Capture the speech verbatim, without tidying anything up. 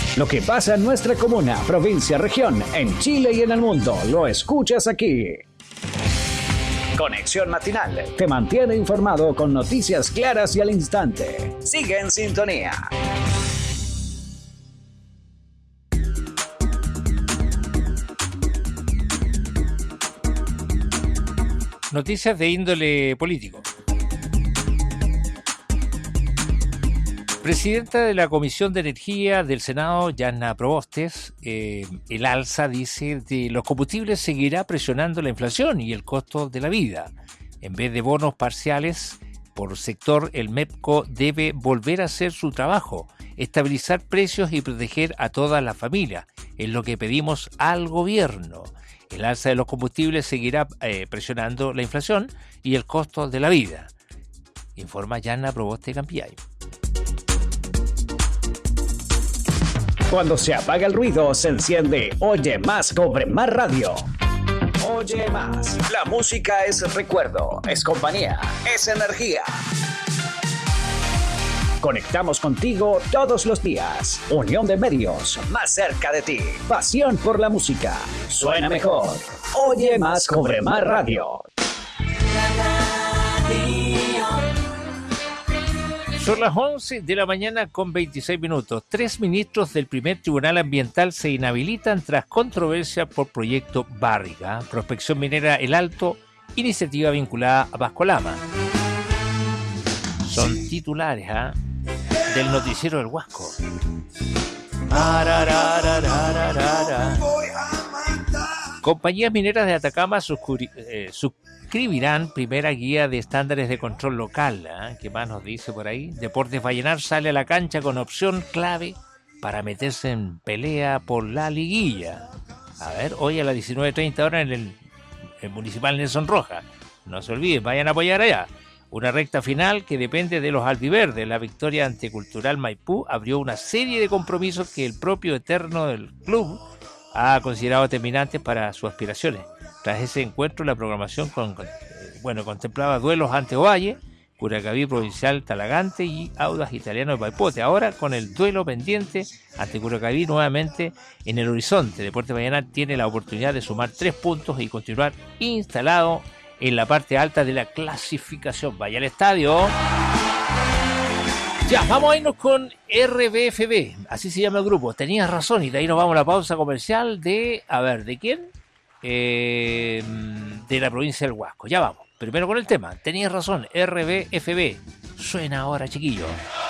Lo que pasa en nuestra comuna, provincia, región, en Chile y en el mundo, lo escuchas aquí. Conexión Matinal te mantiene informado con noticias claras y al instante. Sigue en sintonía. Noticias de índole político. Presidenta de la Comisión de Energía del Senado, Yanna Proboste, eh, el alza, dice, de los combustibles seguirá presionando la inflación y el costo de la vida. En vez de bonos parciales por sector, el MEPCO debe volver a hacer su trabajo, estabilizar precios y proteger a todas las familias. Es lo que pedimos al gobierno. El alza de los combustibles seguirá eh, presionando la inflación y el costo de la vida, informa Yanna Proboste Campillay. Cuando se apaga el ruido, se enciende Oye Más, Cobre Más Radio. Oye Más. La música es recuerdo, es compañía, es energía. Conectamos contigo todos los días. Unión de medios, más cerca de ti. Pasión por la música. Suena mejor. Oye Más, Cobre Más Radio. Son las once de la mañana con veintiséis minutos. Tres ministros del primer Tribunal Ambiental se inhabilitan tras controversia por proyecto Barriga, prospección minera El Alto, iniciativa vinculada a Vascolama. Son titulares ¿eh? del noticiero del Huasco. Compañías mineras de Atacama suscri- eh, suscribirán primera guía de estándares de control local. ¿eh? ¿Qué más nos dice por ahí? Deportes Vallenar sale a la cancha con opción clave para meterse en pelea por la liguilla. A ver, hoy a las diecinueve treinta horas en el, el Municipal Nelson Rojas. No se olviden, vayan a apoyar allá. Una recta final que depende de los albiverdes. La victoria ante Cultural Maipú abrió una serie de compromisos que el propio eterno del club ha considerado determinantes para sus aspiraciones. Tras ese encuentro, la programación con, con, bueno, contemplaba duelos ante Ovalle, Curacaví Provincial Talagante y Audax Italiano de Paipote. Ahora, con el duelo pendiente ante Curacaví nuevamente en el horizonte, Deportes Vallenar tiene la oportunidad de sumar tres puntos y continuar instalado en la parte alta de la clasificación. Vaya al estadio. Ya, vamos a irnos con R B F B, así se llama el grupo. Tenías razón, y de ahí nos vamos a la pausa comercial de, a ver, ¿de quién? Eh, de la provincia del Huasco. Ya vamos, primero con el tema. Tenías razón, R B F B. Suena ahora, chiquillos.